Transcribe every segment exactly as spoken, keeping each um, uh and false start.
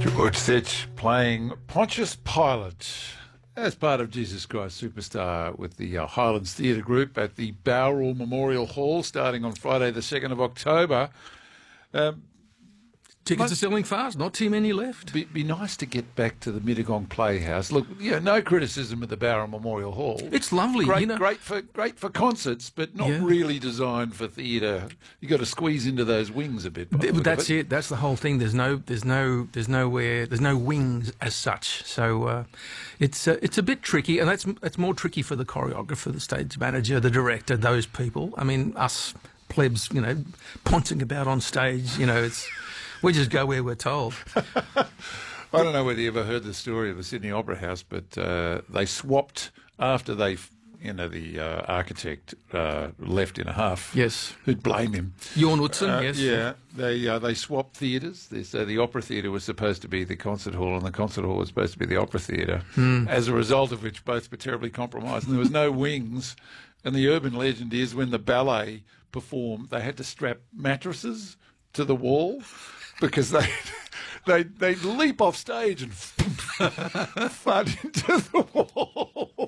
George Setch playing Pontius Pilate as part of Jesus Christ Superstar with the uh, Highlands Theatre Group at the Bowral Memorial Hall starting on Friday the second of October. Um, Tickets are selling fast, not too many left. Be, be nice to get back to the Mittagong Playhouse. Look, you know, no criticism of the Bowral Memorial Hall. It's lovely, great, you know. Great for great for concerts, but not Yeah. really designed for theatre. You got to squeeze into those wings a bit. by the Th- look of That's it. it. That's the whole thing. There's no, there's no, there's nowhere, there's no wings as such. So uh, it's uh, it's a bit tricky, and that's it's more tricky for the choreographer, the stage manager, the director, those people. I mean, us plebs, you know, poncing about on stage. You know, it's we just go where we're told. I don't know whether you ever heard the story of the Sydney Opera House, but uh, they swapped after they, you know, the uh, architect uh, left in a huff. Yes. Who'd blame him? Jorn Utzon, Uh, yes. Yeah, they uh, they swapped theatres. So the opera theatre was supposed to be the concert hall, and the concert hall was supposed to be the opera theatre. Hmm. As a result of which, both were terribly compromised, and there was no wings. And the urban legend is when the ballet performed, they had to strap mattresses to the wall because they they they leap off stage and thud into the wall.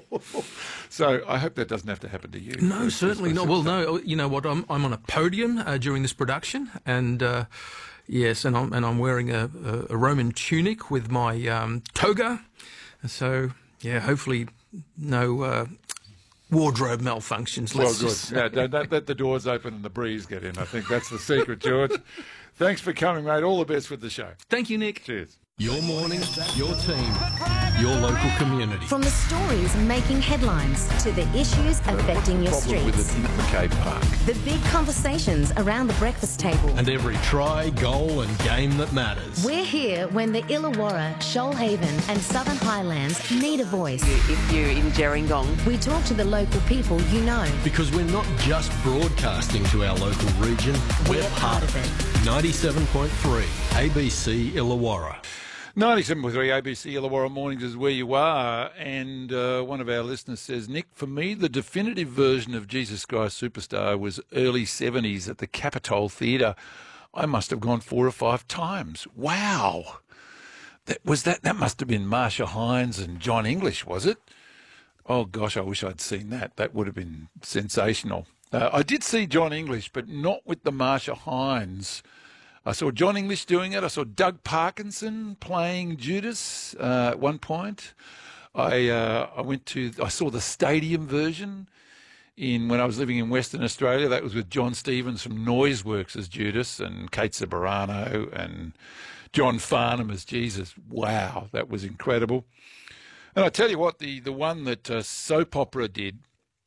So I hope that doesn't have to happen to you. No, certainly not. Well, no, you know what? I'm I'm on a podium uh, during this production, and uh, yes, and I'm and I'm wearing a, a, a Roman tunic with my um, toga. So yeah, hopefully no uh, wardrobe malfunctions. Well, Let's good. just Yeah, don't, don't let the doors open and the breeze get in. I think that's the secret, George. Thanks for coming, mate. All the best with the show. Thank you, Nick. Cheers. Your morning, your team, your local community. From the stories making headlines to the issues affecting your Problem with streets. it in McCabe Park. The big conversations around the breakfast table. And every try, goal and game that matters. We're here when the Illawarra, Shoalhaven and Southern Highlands need a voice. If you're in Gerringong, We talk to the local people you know. Because we're not just broadcasting to our local region, we're, We're part of it. ninety-seven point three A B C Illawarra. ninety-seven point three A B C Illawarra Mornings is where you are, and uh, one of our listeners says, Nick, for me, the definitive version of Jesus Christ Superstar was early seventies at the Capitol Theatre. I must have gone four or five times. Wow. That was that. That must have been Marsha Hines and John English, was it? Oh, gosh, I wish I'd seen that. That would have been sensational. Uh, I did see John English, but not with the Marsha Hines. I saw John English doing it. I saw Doug Parkinson playing Judas uh, at one point. I uh, I went to I saw the stadium version in when I was living in Western Australia. That was with John Stevens from Noiseworks as Judas and Kate Ceberano and John Farnham as Jesus. Wow, that was incredible. And I tell you what, the the one that uh, Soap Opera did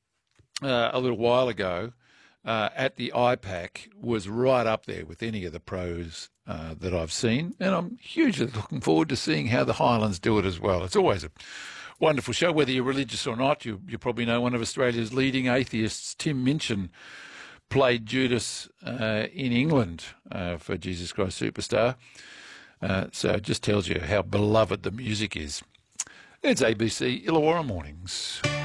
uh, a little while ago. Uh, at the I PAC was right up there with any of the pros uh, that I've seen, and I'm hugely looking forward to seeing how the Highlands do it as well. It's always a wonderful show, whether you're religious or not. You, you probably know one of Australia's leading atheists, Tim Minchin, played Judas uh, in England uh, for Jesus Christ Superstar. Uh, so it just tells you how beloved the music is. It's A B C Illawarra Mornings.